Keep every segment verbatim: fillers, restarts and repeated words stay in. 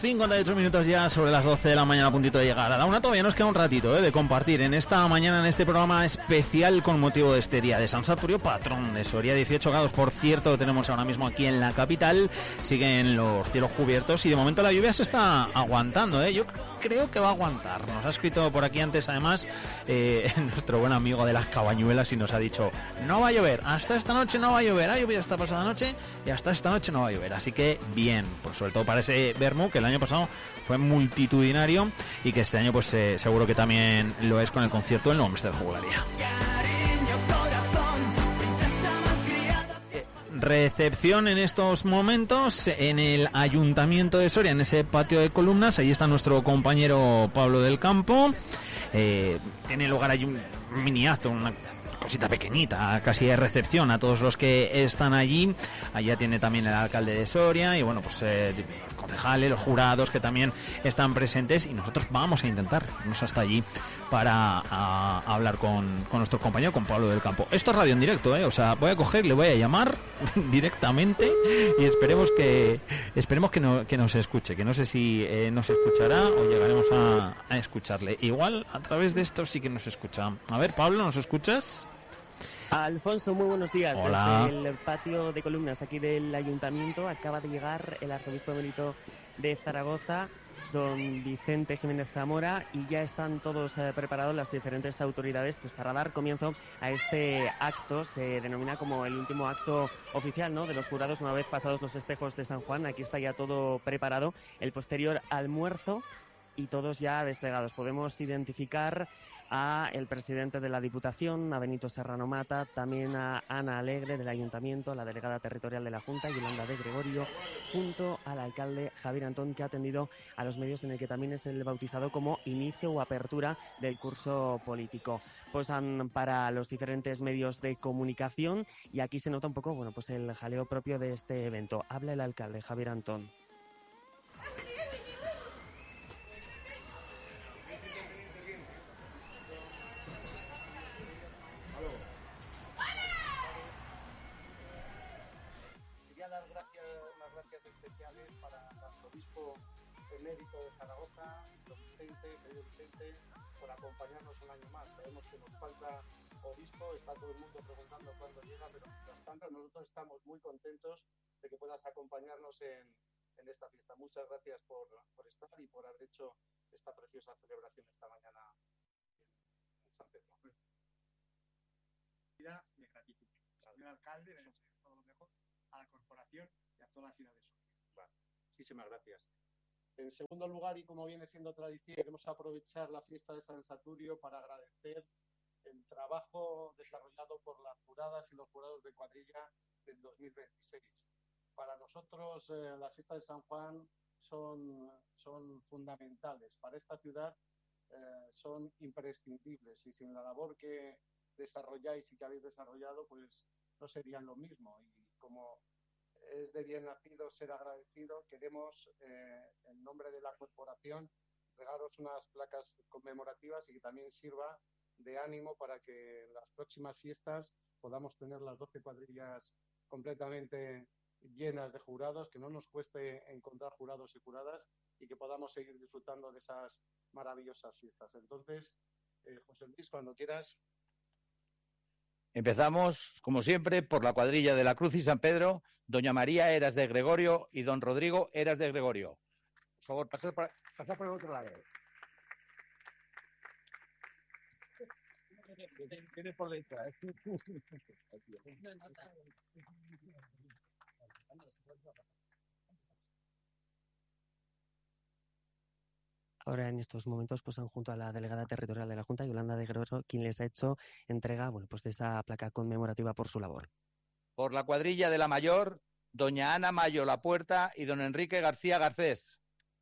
cincuenta y ocho minutos ya sobre las doce de la mañana, a puntito de llegar a la una. Todavía nos queda un ratito ¿eh? de compartir en esta mañana, en este programa especial con motivo de este día de San Saturio, patrón de Soria. Dieciocho grados, por cierto, tenemos ahora mismo aquí en la capital. Siguen los cielos cubiertos y de momento la lluvia se está aguantando. ¿eh? Yo creo que va a aguantar. Nos ha escrito por aquí antes, además, eh, nuestro buen amigo de las Cabañuelas y nos ha dicho, no va a llover, hasta esta noche no va a llover. Ha llovido esta pasada noche y hasta esta noche no va a llover. Así que bien, pues sobre todo para ese Bermú, que el año pasado fue multitudinario y que este año pues eh, seguro que también lo es con el concierto del nuevo Mister Jugularía. Recepción en estos momentos en el Ayuntamiento de Soria, en ese patio de columnas. Ahí está nuestro compañero Pablo del Campo. Eh, tiene lugar ahí un mini acto, una cosita pequeñita, casi de recepción a todos los que están allí. Allá tiene también el alcalde de Soria y bueno, pues eh, concejales, los jurados que también están presentes, y nosotros vamos a intentar irnos hasta allí para a, a hablar con, con nuestro compañero, con Pablo del Campo. Esto es radio en directo, ¿eh? O sea, voy a coger, le voy a llamar directamente y esperemos que esperemos que, no, que nos escuche, que no sé si eh, nos escuchará o llegaremos a, a escucharle. Igual a través de esto sí que nos escucha. A ver, Pablo, ¿nos escuchas? Alfonso, muy buenos días. Hola. Desde el patio de columnas aquí del Ayuntamiento acaba de llegar el arzobispo emérito de Zaragoza, don Vicente Jiménez Zamora, y ya están todos eh, preparados, las diferentes autoridades, pues para dar comienzo a este acto. Se denomina como el último acto oficial, ¿no?, de los jurados una vez pasados los festejos de San Juan. Aquí está ya todo preparado, el posterior almuerzo y todos ya desplegados. Podemos identificar a el presidente de la Diputación, a Benito Serrano Mata, también a Ana Alegre del Ayuntamiento, la delegada territorial de la Junta, Yolanda de Gregorio, junto al alcalde Javier Antón, que ha atendido a los medios en el que también es el bautizado como inicio o apertura del curso político. Posan para los diferentes medios de comunicación y aquí se nota un poco, bueno, pues el jaleo propio de este evento. Habla el alcalde Javier Antón. Dar gracias, unas gracias especiales para el arzobispo emérito de Zaragoza, don Vicente, querido Vicente, por acompañarnos un año más. Sabemos que nos falta obispo, está todo el mundo preguntando cuándo llega, pero mientras tanto nosotros estamos muy contentos de que puedas acompañarnos en, en esta fiesta. Muchas gracias por, por estar y por haber hecho esta preciosa celebración esta mañana en, en San Pedro. De gratitud. Señor alcalde, le deseo todo lo mejor a la corporación y a toda la ciudad de Soria. Vale, muchísimas gracias. En segundo lugar, y como viene siendo tradición, queremos aprovechar la fiesta de San Saturio para agradecer el trabajo desarrollado por las juradas y los jurados de cuadrilla del dos mil veintiséis. Para nosotros, eh, las fiestas de San Juan son, son fundamentales. Para esta ciudad eh, son imprescindibles, y sin la labor que desarrolláis y que habéis desarrollado, pues no serían lo mismo. Y como es de bien nacido ser agradecido, queremos, eh, en nombre de la corporación, entregaros unas placas conmemorativas y que también sirva de ánimo para que en las próximas fiestas podamos tener las doce cuadrillas completamente llenas de jurados, que no nos cueste encontrar jurados y juradas y que podamos seguir disfrutando de esas maravillosas fiestas. Entonces, eh, José Luis, cuando quieras. Empezamos, como siempre, por la cuadrilla de la Cruz y San Pedro, doña María Eras de Gregorio y don Rodrigo Eras de Gregorio. Por favor, pasad por, pasad por el otro lado. Tienes por detrás. Ahora en estos momentos pues han junto a la delegada territorial de la Junta, Yolanda de Gregorio, quien les ha hecho entrega, bueno, pues de esa placa conmemorativa por su labor. Por la cuadrilla de la Mayor, doña Ana Mayo La Puerta y don Enrique García Garcés.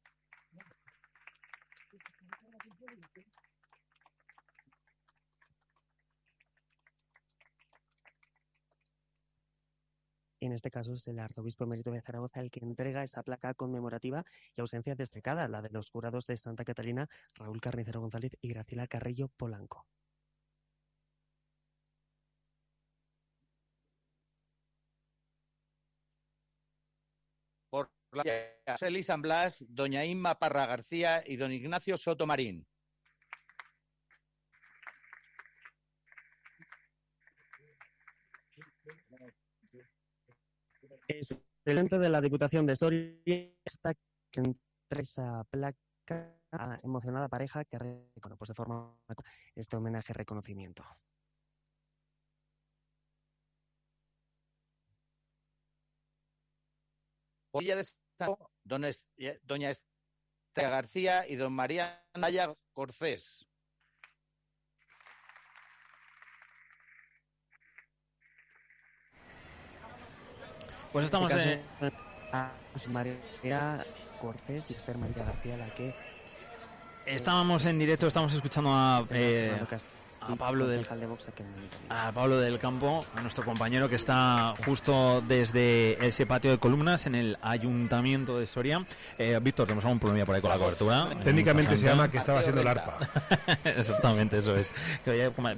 En este caso es el arzobispo emérito de Zaragoza el que entrega esa placa conmemorativa y ausencia destacada, la de los jurados de Santa Catalina, Raúl Carnicero González y Graciela Carrillo Polanco. Por José Luis San Blas, doña Inma Parra García y don Ignacio Soto Marín. Excelente de la Diputación de Soria está que entre esa placa a emocionada pareja que bueno, pues de forma este homenaje reconocimiento. Hoy ya destacó don es, doña Estela García y don María Naya Corcés. Pues estamos en... A María Corcés y Esther María García, la que... Estábamos en directo, estamos escuchando a, eh, a Pablo del a Pablo del Campo, a nuestro compañero que está justo desde ese patio de columnas en el Ayuntamiento de Soria. Eh, Víctor, tenemos algún problema por ahí con la cobertura. Técnicamente se llama que estaba haciendo el arpa. Exactamente, eso es. Que como...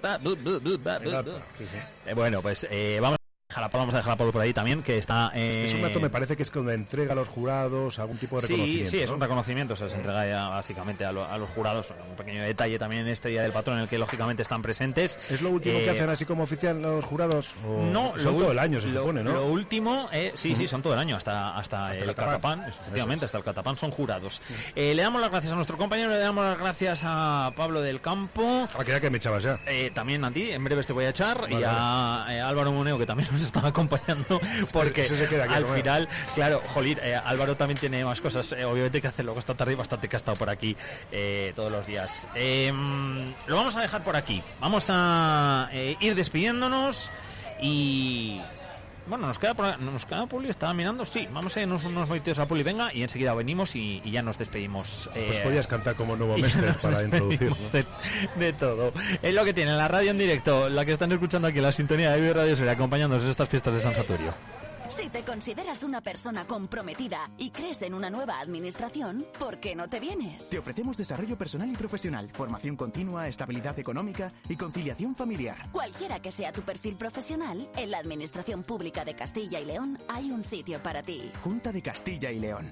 Sí, sí. Eh, bueno, pues eh, vamos. Vamos a dejar a Pablo por ahí también, que está... Eh... Es un acto, me parece que es cuando entrega a los jurados algún tipo de reconocimiento. Sí, sí, es ¿no? un reconocimiento, se les entrega ya básicamente a, lo, a los jurados. Un pequeño detalle también en este Día del Patrón en el que lógicamente están presentes. ¿Es lo último eh... que hacen así como oficial los jurados? ¿O no, son lo, todo el año, se lo, supone, ¿no? Lo último, eh, sí, sí, son todo el año, hasta, hasta, hasta el el catapán, catapán, efectivamente, hasta el catapán son jurados. Eh, le damos las gracias a nuestro compañero, le damos las gracias a Pablo del Campo. Ah, que ya que me echabas ya. Eh, también a ti, en breve te voy a echar, vale, y a eh, Álvaro Moneo, que también nos estaba acompañando. Porque se queda aquí, al ¿no? final, claro, jolín, eh, Álvaro también tiene más cosas, eh, obviamente que hacer luego esta tarde y bastante que ha estado por aquí eh, todos los días. Eh, lo vamos a dejar por aquí, vamos a eh, ir despidiéndonos y... Bueno, nos queda por, nos queda Puli, estaba mirando, sí, vamos a irnos unos momentos a Puli, venga, y enseguida venimos y, y ya nos despedimos. Pues eh, podías cantar como nuevo mestre para introducirlo. De, de todo. Es lo que tiene la radio en directo, la que están escuchando aquí, la sintonía de Vive Radio Soria, acompañándonos en estas fiestas de San Saturio. Si te consideras una persona comprometida y crees en una nueva administración, ¿por qué no te vienes? Te ofrecemos desarrollo personal y profesional, formación continua, estabilidad económica y conciliación familiar. Cualquiera que sea tu perfil profesional, en la Administración Pública de Castilla y León hay un sitio para ti. Junta de Castilla y León.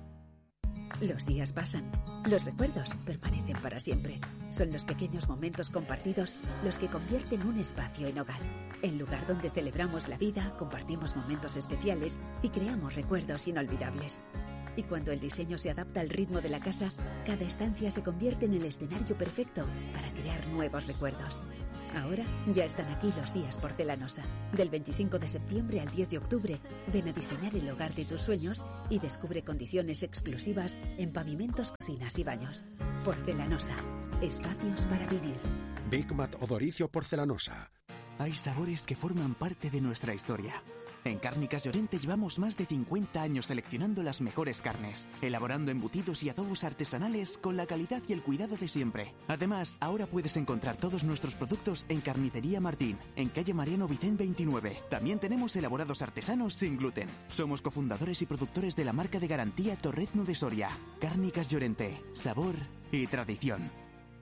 Los días pasan, los recuerdos permanecen para siempre. Son los pequeños momentos compartidos los que convierten un espacio en hogar. El lugar donde celebramos la vida, compartimos momentos especiales y creamos recuerdos inolvidables. Y cuando el diseño se adapta al ritmo de la casa, cada estancia se convierte en el escenario perfecto para crear nuevos recuerdos. Ahora ya están aquí los días Porcelanosa. Del veinticinco de septiembre al diez de octubre, ven a diseñar el hogar de tus sueños y descubre condiciones exclusivas en pavimentos, cocinas y baños. Porcelanosa, espacios para vivir. Bigmat Odoricio Porcelanosa. Hay sabores que forman parte de nuestra historia. En Cárnicas Llorente llevamos más de cincuenta años seleccionando las mejores carnes, elaborando embutidos y adobos artesanales con la calidad y el cuidado de siempre. Además, ahora puedes encontrar todos nuestros productos en Carnicería Martín, en calle Mariano Vicén veintinueve. También tenemos elaborados artesanos sin gluten. Somos cofundadores y productores de la marca de garantía Torrezno de Soria. Cárnicas Llorente, sabor y tradición.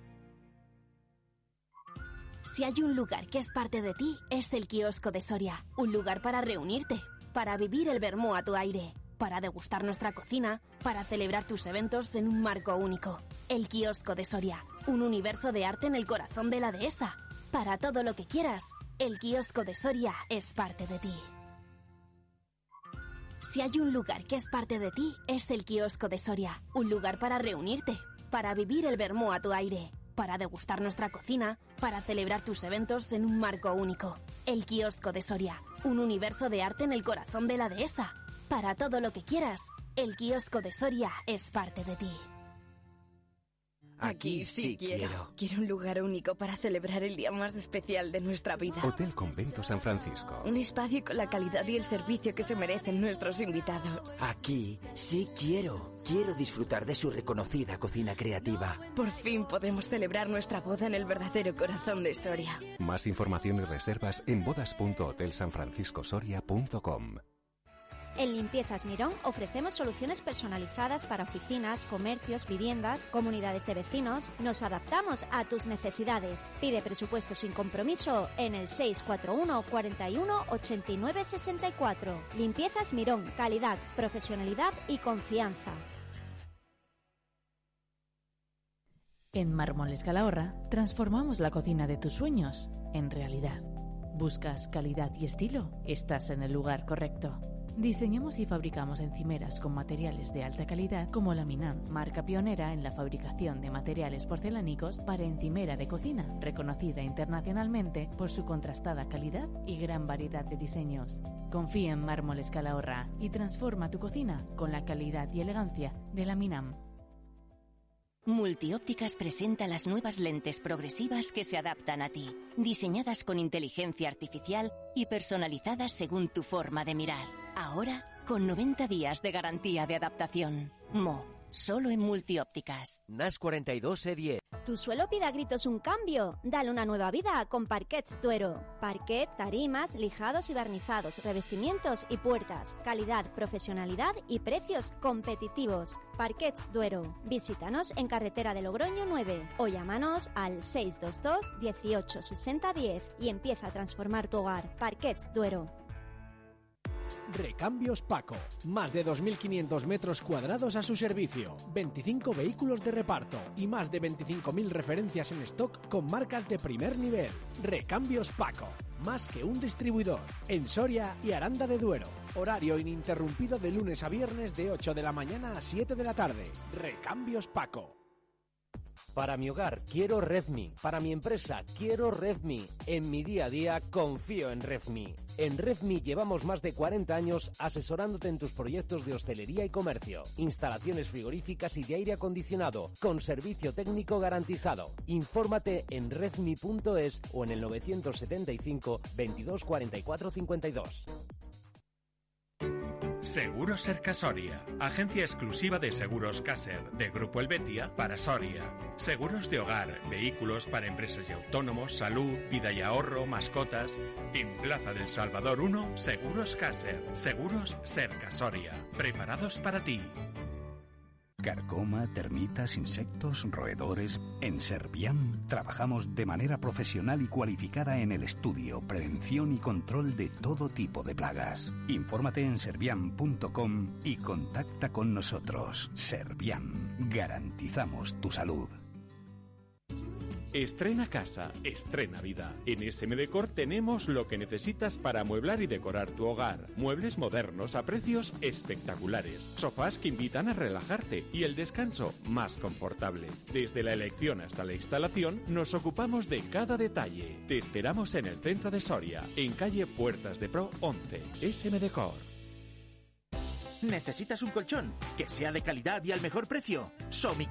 Si hay un lugar que es parte de ti, es el Kiosco de Soria. Un lugar para reunirte, para vivir el vermú a tu aire, para degustar nuestra cocina, para celebrar tus eventos en un marco único. El Kiosco de Soria, un universo de arte en el corazón de la dehesa. Para todo lo que quieras, el Kiosco de Soria es parte de ti. Si hay un lugar que es parte de ti, es el Kiosco de Soria. Un lugar para reunirte, para vivir el vermú a tu aire, para degustar nuestra cocina, para celebrar tus eventos en un marco único. El Kiosco de Soria, un universo de arte en el corazón de la dehesa. Para todo lo que quieras, el Kiosco de Soria es parte de ti. Aquí sí quiero. Quiero un lugar único para celebrar el día más especial de nuestra vida. Hotel Convento San Francisco. Un espacio con la calidad y el servicio que se merecen nuestros invitados. Aquí sí quiero. Quiero disfrutar de su reconocida cocina creativa. Por fin podemos celebrar nuestra boda en el verdadero corazón de Soria. Más información y reservas en bodas punto hotel san francisco soria punto com. En Limpiezas Mirón ofrecemos soluciones personalizadas para oficinas, comercios, viviendas, comunidades de vecinos. Nos adaptamos a tus necesidades. Pide presupuesto sin compromiso en el seis cuatro uno, cuarenta y uno, ochenta y nueve, sesenta y cuatro. Limpiezas Mirón, calidad, profesionalidad y confianza. En Mármoles Calahorra transformamos la cocina de tus sueños en realidad. ¿Buscas calidad y estilo? Estás en el lugar correcto. Diseñamos y fabricamos encimeras con materiales de alta calidad como la Minam, marca pionera en la fabricación de materiales porcelánicos para encimera de cocina, reconocida internacionalmente por su contrastada calidad y gran variedad de diseños. Confía en Mármoles Calahorra y transforma tu cocina con la calidad y elegancia de la Minam. Multiópticas presenta las nuevas lentes progresivas que se adaptan a ti, diseñadas con inteligencia artificial y personalizadas según tu forma de mirar. Ahora, con noventa días de garantía de adaptación. Mo, solo en Multiópticas. N A S cuarenta y dos E diez. Tu suelo pide a gritos un cambio. Dale una nueva vida con Parquets Duero. Parquet, tarimas, lijados y barnizados, revestimientos y puertas. Calidad, profesionalidad y precios competitivos. Parquets Duero. Visítanos en Carretera de Logroño nueve o llámanos al seis dos dos, dieciocho, sesenta, diez y empieza a transformar tu hogar. Parquets Duero. Recambios Paco. Más de dos mil quinientos metros cuadrados a su servicio, veinticinco vehículos de reparto y más de veinticinco mil referencias en stock con marcas de primer nivel. Recambios Paco. Más que un distribuidor. En Soria y Aranda de Duero. Horario ininterrumpido de lunes a viernes de ocho de la mañana a siete de la tarde. Recambios Paco. Para mi hogar quiero Redmi, para mi empresa quiero Redmi, en mi día a día confío en Redmi. En Redmi llevamos más de cuarenta años asesorándote en tus proyectos de hostelería y comercio, instalaciones frigoríficas y de aire acondicionado, con servicio técnico garantizado. Infórmate en redmi punto es o en el novecientos setenta y cinco, veintidós, cuarenta y cuatro, cincuenta y dos. Seguros Serca Soria, agencia exclusiva de seguros Caser de Grupo Helvetia para Soria. Seguros de hogar, vehículos para empresas y autónomos, salud, vida y ahorro, mascotas. En Plaza del Salvador uno, Seguros Caser. Seguros Serca Soria, preparados para ti. Carcoma, termitas, insectos, roedores. En Serviam trabajamos de manera profesional y cualificada en el estudio, prevención y control de todo tipo de plagas. Infórmate en serviam punto com y contacta con nosotros. Serviam, garantizamos tu salud. Estrena casa, estrena vida. En S M Decor tenemos lo que necesitas para amueblar y decorar tu hogar. Muebles modernos a precios espectaculares. Sofás que invitan a relajarte y el descanso más confortable. Desde la elección hasta la instalación nos ocupamos de cada detalle. Te esperamos en el centro de Soria, en calle Puertas de Pro once. S M Decor. ¿Necesitas un colchón que sea de calidad y al mejor precio? Somic